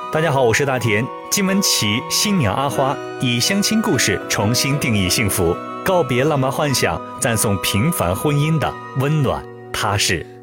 大家好，我是大田。金玟岐新娘阿花以相亲故事重新定义幸福，告别浪漫幻想，赞颂平凡婚姻的温暖踏实。